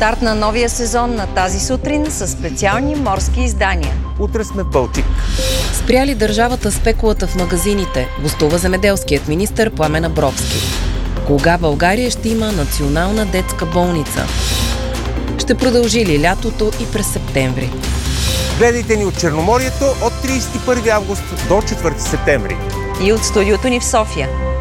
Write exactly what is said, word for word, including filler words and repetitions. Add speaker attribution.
Speaker 1: Старт на новия сезон на тази сутрин с специални морски издания.
Speaker 2: Утре сме в Балчик.
Speaker 3: Спряли държавата спекулата в магазините, гостува земеделският министър Пламен Абровски. Кога България ще има национална детска болница? Ще продължи ли лятото и през септември?
Speaker 2: Гледайте ни от Черноморието от тридесет и първи август до четвърти септември.
Speaker 1: И от студиото ни в София.